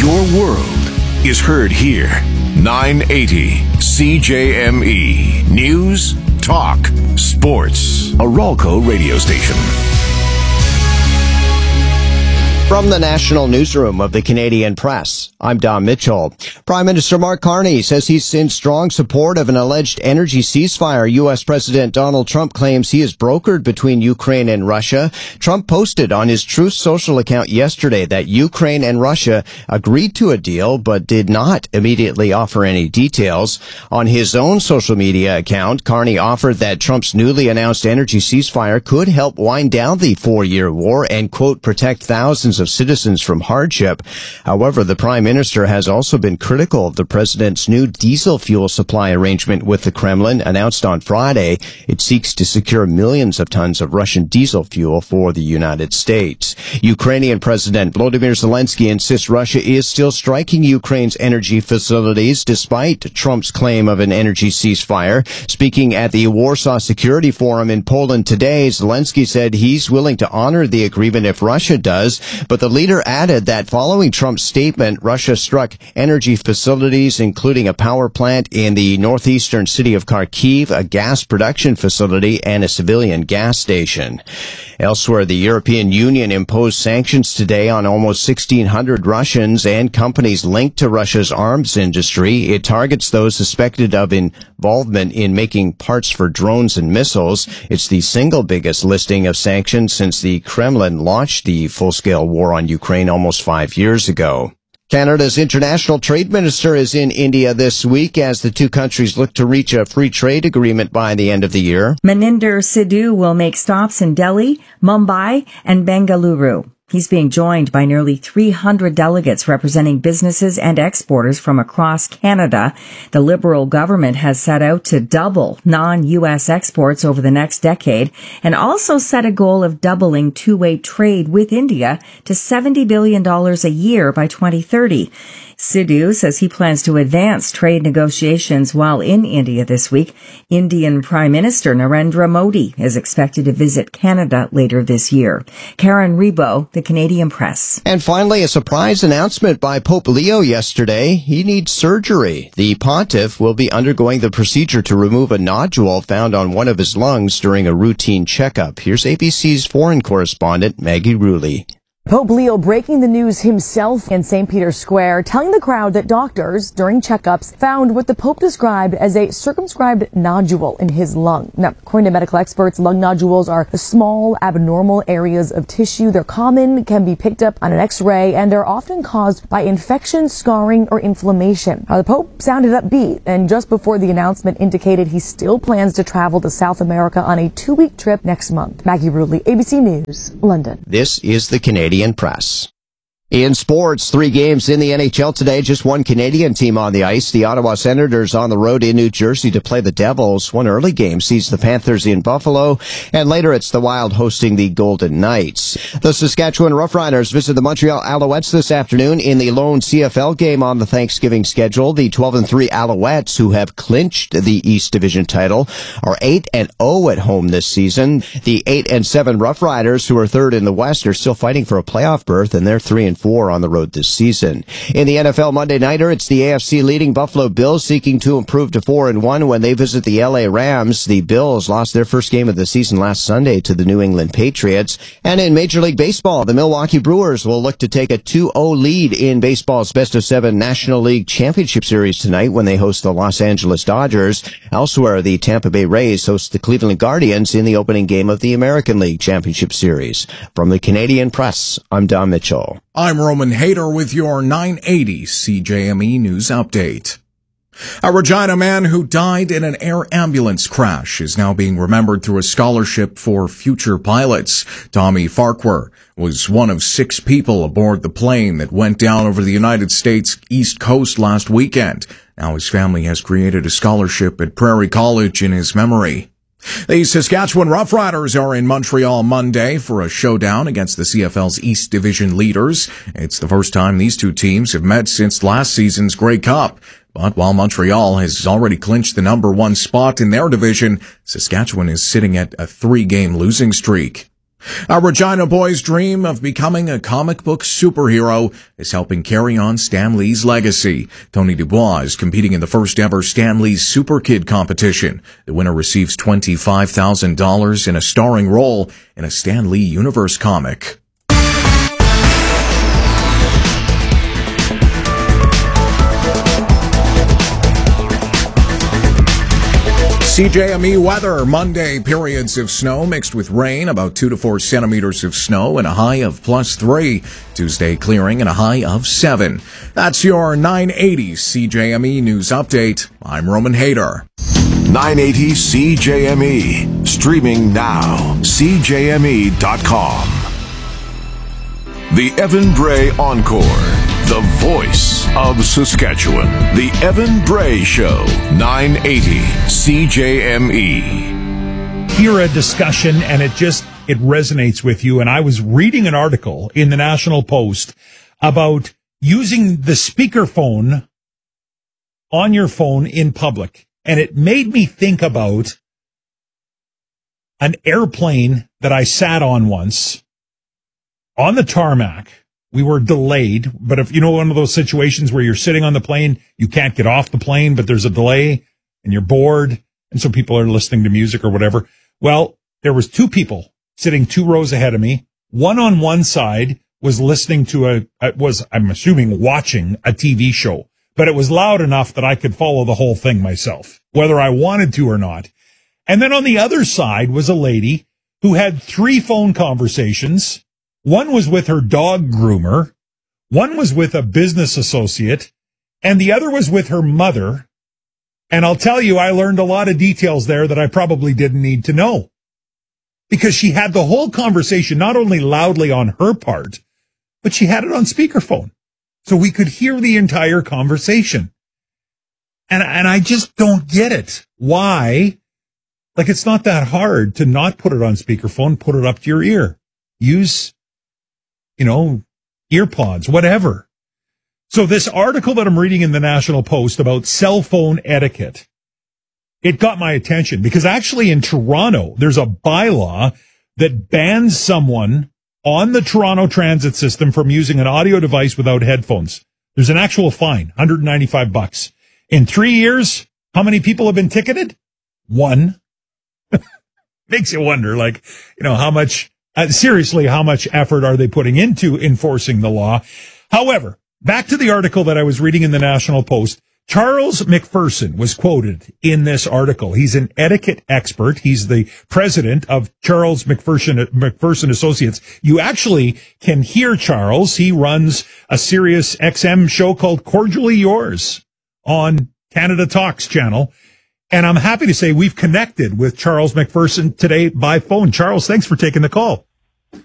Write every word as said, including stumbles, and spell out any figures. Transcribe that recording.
Your world is heard here. nine eighty C J M E. News, talk, sports. A Ralco radio station. From the National Newsroom of the Canadian Press, I'm Don Mitchell. Prime Minister Mark Carney says he's in strong support of an alleged energy ceasefire. U S. President Donald Trump claims he has brokered between Ukraine and Russia. Trump posted on his Truth Social account yesterday that Ukraine and Russia agreed to a deal but did not immediately offer any details. On his own social media account, Carney offered that Trump's newly announced energy ceasefire could help wind down the four-year war and, quote, protect thousands of citizens from hardship. However, the Prime Minister has also been critical of the president's new diesel fuel supply arrangement with the Kremlin announced on Friday. It seeks to secure millions of tons of Russian diesel fuel for the United States. Ukrainian President Volodymyr Zelensky insists Russia is still striking Ukraine's energy facilities despite Trump's claim of an energy ceasefire. Speaking at the Warsaw Security Forum in Poland today, Zelensky said he's willing to honor the agreement if Russia does. But the leader added that following Trump's statement, Russia struck energy facilities, including a power plant in the northeastern city of Kharkiv, a gas production facility, and a civilian gas station. Elsewhere, the European Union imposed sanctions today on almost sixteen hundred Russians and companies linked to Russia's arms industry. It targets those suspected of involvement in making parts for drones and missiles. It's the single biggest listing of sanctions since the Kremlin launched the full-scale war on Ukraine almost five years ago. Canada's international trade minister is in India this week as the two countries look to reach a free trade agreement by the end of the year. Maninder Sidhu will make stops in Delhi, Mumbai, and Bengaluru. He's being joined by nearly three hundred delegates representing businesses and exporters from across Canada. The Liberal government has set out to double non-U S exports over the next decade and also set a goal of doubling two-way trade with India to seventy billion dollars a year by twenty thirty. Sidhu says he plans to advance trade negotiations while in India this week. Indian Prime Minister Narendra Modi is expected to visit Canada later this year. Karen Rebo, The Canadian Press. And finally, a surprise announcement by Pope Leo yesterday. He needs surgery. The pontiff will be undergoing the procedure to remove a nodule found on one of his lungs during a routine checkup. Here's A B C's foreign correspondent Maggie Rulli. Pope Leo breaking the news himself in Saint Peter's Square, telling the crowd that doctors, during checkups, found what the Pope described as a circumscribed nodule in his lung. Now, according to medical experts, lung nodules are small, abnormal areas of tissue. They're common, can be picked up on an X-ray, and are often caused by infection, scarring, or inflammation. Now, the Pope sounded upbeat, and just before the announcement indicated he still plans to travel to South America on a two-week trip next month. Maggie Rudley, A B C News, London. This is the Canadian Press. In sports, three games in the N H L today, just one Canadian team on the ice. The Ottawa Senators on the road in New Jersey to play the Devils. One early game sees the Panthers in Buffalo, and later it's the Wild hosting the Golden Knights. The Saskatchewan Roughriders visit the Montreal Alouettes this afternoon in the lone C F L game on the Thanksgiving schedule. The twelve and three Alouettes, who have clinched the East Division title, are eight and oh at home this season. The eight and seven Roughriders, who are third in the West, are still fighting for a playoff berth, and they're three and four on the road this season. In the N F L Monday Nighter, it's the A F C leading Buffalo Bills seeking to improve to four and one when they visit the L A Rams. The Bills lost their first game of the season last Sunday to the New England Patriots. And in Major League Baseball, the Milwaukee Brewers will look to take a two oh lead in baseball's best of seven National League Championship Series tonight when they host the Los Angeles Dodgers. Elsewhere, the Tampa Bay Rays host the Cleveland Guardians in the opening game of the American League Championship Series. From the Canadian Press, I'm Don Mitchell. I'm Roman Hayter with your nine eighty C J M E News Update. A Regina man who died in an air ambulance crash is now being remembered through a scholarship for future pilots. Tommy Farquhar was one of six people aboard the plane that went down over the United States East Coast last weekend. Now his family has created a scholarship at Prairie College in his memory. The Saskatchewan Roughriders are in Montreal Monday for a showdown against the C F L's East Division leaders. It's the first time these two teams have met since last season's Grey Cup. But while Montreal has already clinched the number one spot in their division, Saskatchewan is sitting at a three-game losing streak. A Regina boy's dream of becoming a comic book superhero is helping carry on Stan Lee's legacy. Tony Dubois is competing in the first ever Stan Lee Super Kid competition. The winner receives twenty-five thousand dollars in a starring role in a Stan Lee Universe comic. C J M E weather. Monday, periods of snow mixed with rain, about two to four centimeters of snow and a high of plus three. Tuesday, clearing and a high of seven. That's your nine eighty C J M E news update. I'm Roman Hayter. nine eighty C J M E. Streaming now. C J M E dot com. The Evan Bray Encore. The voice of Saskatchewan. The Evan Bray Show. nine eighty C J M E. Hear a discussion and it just, it resonates with you. And I was reading an article in the National Post about using the speakerphone on your phone in public. And it made me think about an airplane that I sat on once on the tarmac. We were delayed, but if you know one of those situations where you're sitting on the plane, you can't get off the plane, but there's a delay and you're bored. And so people are listening to music or whatever. Well, there was two people sitting two rows ahead of me. One on one side was listening to a, it was, I'm assuming, watching a T V show, but it was loud enough that I could follow the whole thing myself, whether I wanted to or not. And then on the other side was a lady who had three phone conversations. One was with her dog groomer, one was with a business associate, and the other was with her mother. And I'll tell you, I learned a lot of details there that I probably didn't need to know. Because she had the whole conversation not only loudly on her part, but she had it on speakerphone. So we could hear the entire conversation. And, and I just don't get it. Why? Like, it's not that hard to not put it on speakerphone, put it up to your ear. Use, you know, ear pods, whatever. So this article that I'm reading in the National Post about cell phone etiquette, it got my attention because actually in Toronto, there's a bylaw that bans someone on the Toronto transit system from using an audio device without headphones. There's an actual fine, one hundred ninety-five bucks. In three years, how many people have been ticketed? One. Makes you wonder, like, you know, how much, uh, seriously, how much effort are they putting into enforcing the law? However, back to the article that I was reading in the National Post. Charles McPherson was quoted in this article. He's an etiquette expert. He's the president of Charles McPherson, McPherson Associates. You actually can hear Charles. He runs a Sirius X M show called Cordially Yours on Canada Talks channel. And I'm happy to say we've connected with Charles McPherson today by phone. Charles, thanks for taking the call.